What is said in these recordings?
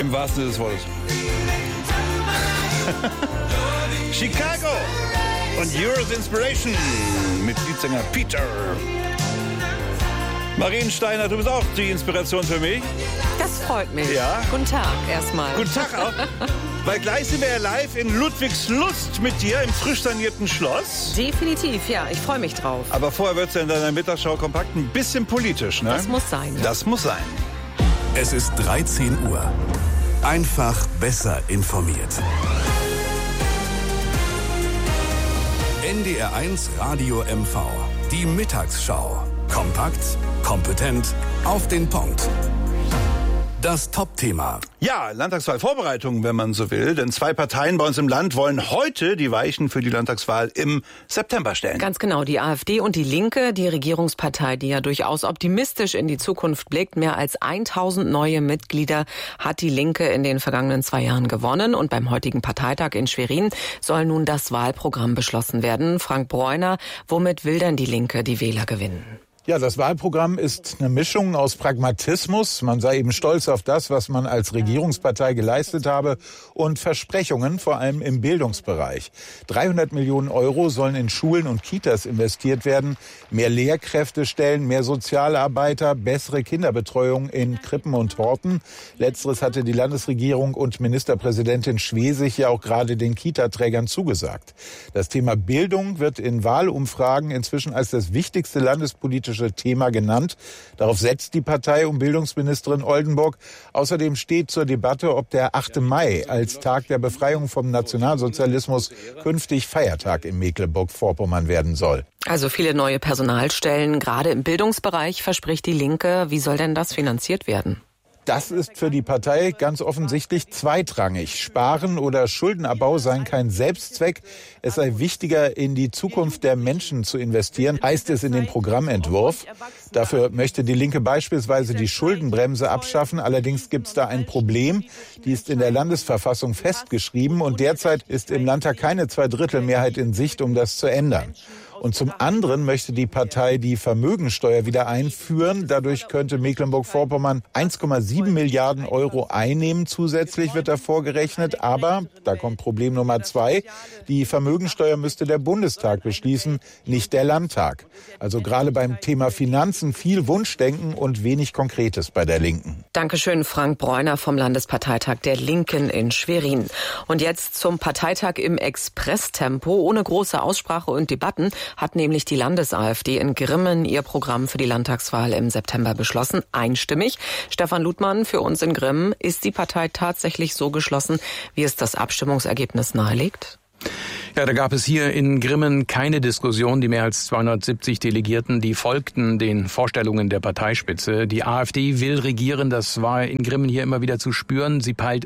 Im wahrsten Sinne des Wortes. Chicago und Euro's Inspiration mit Leadsänger Peter. Mariensteiner, du bist auch die Inspiration für mich. Das freut mich. Ja. Guten Tag erstmal. Guten Tag auch. Weil gleich sind wir ja live in Ludwigslust mit dir im frisch sanierten Schloss. Definitiv, ja. Ich freue mich drauf. Aber vorher wird es ja in deiner Mittagsschau kompakt ein bisschen politisch, ne? Das muss sein. Ja. Das muss sein. Es ist 13 Uhr. Einfach besser informiert. NDR1 Radio MV. Die Mittagsschau. Kompakt, kompetent, auf den Punkt. Das Top-Thema. Ja, Landtagswahlvorbereitungen, wenn man so will. Denn 2 Parteien bei uns im Land wollen heute die Weichen für die Landtagswahl im September stellen. Ganz genau, die AfD und die Linke, die Regierungspartei, die ja durchaus optimistisch in die Zukunft blickt. Mehr als 1000 neue Mitglieder hat die Linke in den vergangenen 2 Jahren gewonnen. Und beim heutigen Parteitag in Schwerin soll nun das Wahlprogramm beschlossen werden. Frank Bräuner, womit will denn die Linke die Wähler gewinnen? Ja, das Wahlprogramm ist eine Mischung aus Pragmatismus, man sei eben stolz auf das, was man als Regierungspartei geleistet habe, und Versprechungen, vor allem im Bildungsbereich. 300 Millionen Euro sollen in Schulen und Kitas investiert werden, mehr Lehrkräftestellen, mehr Sozialarbeiter, bessere Kinderbetreuung in Krippen und Horten. Letzteres hatte die Landesregierung und Ministerpräsidentin Schwesig ja auch gerade den Kita-Trägern zugesagt. Das Thema Bildung wird in Wahlumfragen inzwischen als das wichtigste landespolitische Thema genannt. Darauf setzt die Partei um Bildungsministerin Oldenburg. Außerdem steht zur Debatte, ob der 8. Mai als Tag der Befreiung vom Nationalsozialismus künftig Feiertag in Mecklenburg-Vorpommern werden soll. Also viele neue Personalstellen, gerade im Bildungsbereich, verspricht die Linke. Wie soll denn das finanziert werden? Das ist für die Partei ganz offensichtlich zweitrangig. Sparen oder Schuldenabbau seien kein Selbstzweck. Es sei wichtiger, in die Zukunft der Menschen zu investieren, heißt es in dem Programmentwurf. Dafür möchte die Linke beispielsweise die Schuldenbremse abschaffen. Allerdings gibt es da ein Problem. Die ist in der Landesverfassung festgeschrieben und derzeit ist im Landtag keine Zweidrittelmehrheit in Sicht, um das zu ändern. Und zum anderen möchte die Partei die Vermögensteuer wieder einführen. Dadurch könnte Mecklenburg-Vorpommern 1,7 Milliarden Euro einnehmen. Zusätzlich wird da vorgerechnet. Aber, da kommt Problem Nummer 2, die Vermögensteuer müsste der Bundestag beschließen, nicht der Landtag. Also gerade beim Thema Finanzen viel Wunschdenken und wenig Konkretes bei der Linken. Dankeschön, Frank Bräuner vom Landesparteitag der Linken in Schwerin. Und jetzt zum Parteitag im Expresstempo. Ohne große Aussprache und Debatten hat nämlich die Landes-AfD in Grimmen ihr Programm für die Landtagswahl im September beschlossen. Einstimmig. Stefan Ludmann für uns in Grimmen. Ist die Partei tatsächlich so geschlossen, wie es das Abstimmungsergebnis nahelegt? Ja, da gab es hier in Grimmen keine Diskussion. Die mehr als 270 Delegierten, die folgten den Vorstellungen der Parteispitze. Die AfD will regieren, das war in Grimmen hier immer wieder zu spüren. Sie peilt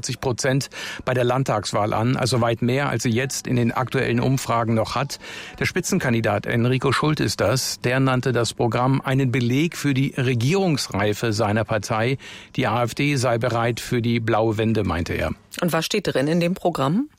45% bei der Landtagswahl an, also weit mehr, als sie jetzt in den aktuellen Umfragen noch hat. Der Spitzenkandidat Enrico Schult ist das. Der nannte das Programm einen Beleg für die Regierungsreife seiner Partei. Die AfD sei bereit für die blaue Wende, meinte er. Und was steht drin in dem Programm?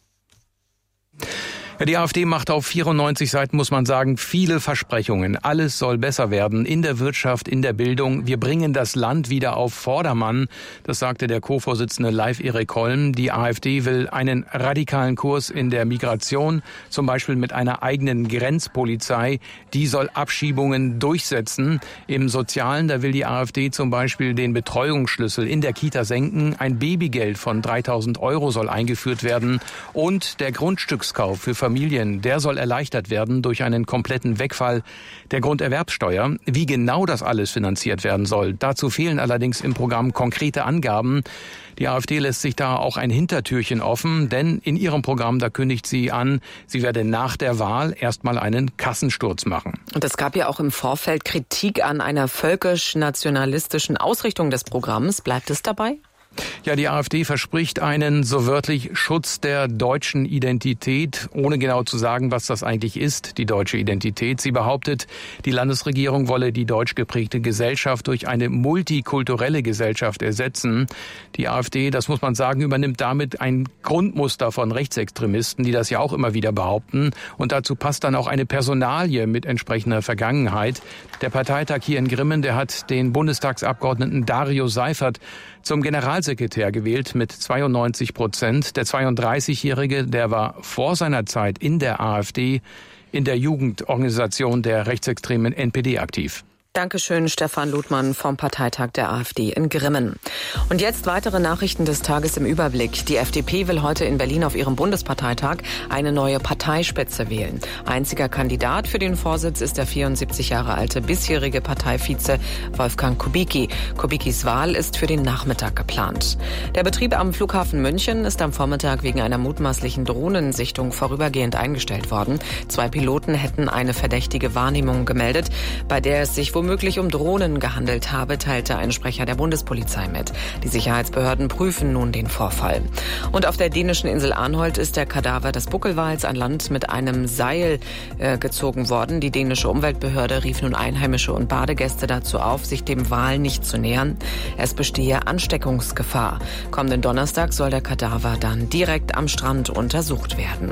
Ja, die AfD macht auf 94 Seiten, muss man sagen, viele Versprechungen. Alles soll besser werden in der Wirtschaft, in der Bildung. Wir bringen das Land wieder auf Vordermann. Das sagte der Co-Vorsitzende Leif Erik Holm. Die AfD will einen radikalen Kurs in der Migration, zum Beispiel mit einer eigenen Grenzpolizei. Die soll Abschiebungen durchsetzen. Im Sozialen, da will die AfD zum Beispiel den Betreuungsschlüssel in der Kita senken. Ein Babygeld von 3.000 Euro soll eingeführt werden. Und der Grundstückskauf für Familien, der soll erleichtert werden durch einen kompletten Wegfall der Grunderwerbsteuer. Wie genau das alles finanziert werden soll, dazu fehlen allerdings im Programm konkrete Angaben. Die AfD lässt sich da auch ein Hintertürchen offen, denn in ihrem Programm, da kündigt sie an, sie werde nach der Wahl erstmal einen Kassensturz machen. Und es gab ja auch im Vorfeld Kritik an einer völkisch-nationalistischen Ausrichtung des Programms. Bleibt es dabei? Ja, die AfD verspricht einen, so wörtlich, Schutz der deutschen Identität, ohne genau zu sagen, was das eigentlich ist, die deutsche Identität. Sie behauptet, die Landesregierung wolle die deutsch geprägte Gesellschaft durch eine multikulturelle Gesellschaft ersetzen. Die AfD, das muss man sagen, übernimmt damit ein Grundmuster von Rechtsextremisten, die das ja auch immer wieder behaupten. Und dazu passt dann auch eine Personalie mit entsprechender Vergangenheit. Der Parteitag hier in Grimmen, der hat den Bundestagsabgeordneten Dario Seifert zum Generalsekretär gewählt mit 92%. Der 32-Jährige, der war vor seiner Zeit in der AfD, in der Jugendorganisation der rechtsextremen NPD aktiv. Dankeschön, Stefan Ludmann vom Parteitag der AfD in Grimmen. Und jetzt weitere Nachrichten des Tages im Überblick. Die FDP will heute in Berlin auf ihrem Bundesparteitag eine neue Parteispitze wählen. Einziger Kandidat für den Vorsitz ist der 74 Jahre alte bisherige Parteivize Wolfgang Kubicki. Kubickis Wahl ist für den Nachmittag geplant. Der Betrieb am Flughafen München ist am Vormittag wegen einer mutmaßlichen Drohnensichtung vorübergehend eingestellt worden. 2 Piloten hätten eine verdächtige Wahrnehmung gemeldet, bei der es sich womöglich um Drohnen gehandelt habe, teilte ein Sprecher der Bundespolizei mit. Die Sicherheitsbehörden prüfen nun den Vorfall. Und auf der dänischen Insel Arnholt ist der Kadaver des Buckelwals an Land mit einem Seil gezogen worden. Die dänische Umweltbehörde rief nun Einheimische und Badegäste dazu auf, sich dem Wal nicht zu nähern. Es bestehe Ansteckungsgefahr. Kommenden Donnerstag soll der Kadaver dann direkt am Strand untersucht werden.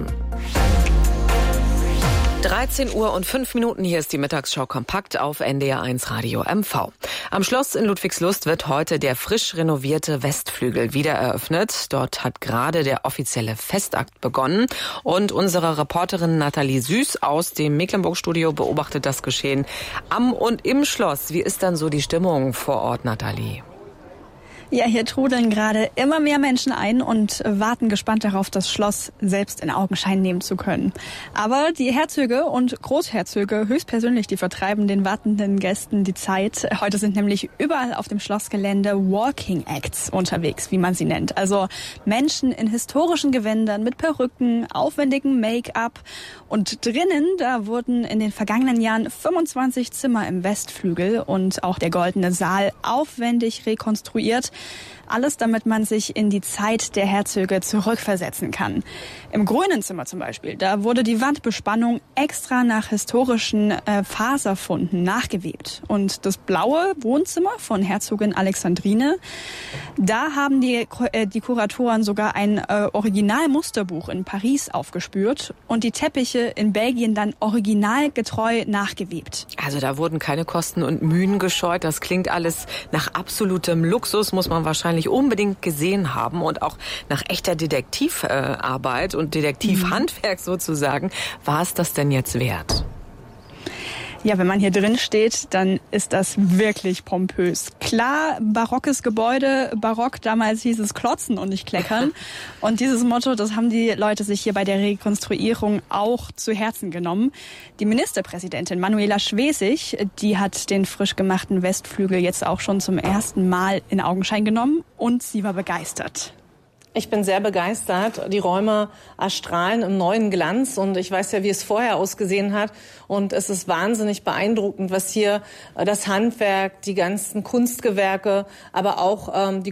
13 Uhr und 5 Minuten, hier ist die Mittagsschau kompakt auf NDR 1 Radio MV. Am Schloss in Ludwigslust wird heute der frisch renovierte Westflügel wieder eröffnet. Dort hat gerade der offizielle Festakt begonnen und unsere Reporterin Nathalie Süß aus dem Mecklenburg-Studio beobachtet das Geschehen am und im Schloss. Wie ist dann so die Stimmung vor Ort, Nathalie? Ja, hier trudeln gerade immer mehr Menschen ein und warten gespannt darauf, das Schloss selbst in Augenschein nehmen zu können. Aber die Herzöge und Großherzöge höchstpersönlich, die vertreiben den wartenden Gästen die Zeit. Heute sind nämlich überall auf dem Schlossgelände Walking Acts unterwegs, wie man sie nennt. Also Menschen in historischen Gewändern mit Perücken, aufwendigem Make-up. Und drinnen, da wurden in den vergangenen Jahren 25 Zimmer im Westflügel und auch der Goldene Saal aufwendig rekonstruiert. Alles, damit man sich in die Zeit der Herzöge zurückversetzen kann. Im grünen Zimmer zum Beispiel, da wurde die Wandbespannung extra nach historischen Faserfunden nachgewebt. Und das blaue Wohnzimmer von Herzogin Alexandrine, da haben die Kuratoren sogar ein Originalmusterbuch in Paris aufgespürt und die Teppiche in Belgien dann originalgetreu nachgewebt. Also da wurden keine Kosten und Mühen gescheut. Das klingt alles nach absolutem Luxus, muss man wahrscheinlich unbedingt gesehen haben und auch nach echter Detektivarbeit und Detektivhandwerk sozusagen. War es das denn jetzt wert? Ja, wenn man hier drin steht, dann ist das wirklich pompös. Klar, barockes Gebäude, barock, damals hieß es klotzen und nicht kleckern. Und dieses Motto, das haben die Leute sich hier bei der Rekonstruierung auch zu Herzen genommen. Die Ministerpräsidentin Manuela Schwesig, die hat den frisch gemachten Westflügel jetzt auch schon zum ersten Mal in Augenschein genommen und sie war begeistert. Ich bin sehr begeistert. Die Räume erstrahlen im neuen Glanz und ich weiß ja, wie es vorher ausgesehen hat. Und es ist wahnsinnig beeindruckend, was hier das Handwerk, die ganzen Kunstgewerke, aber auch die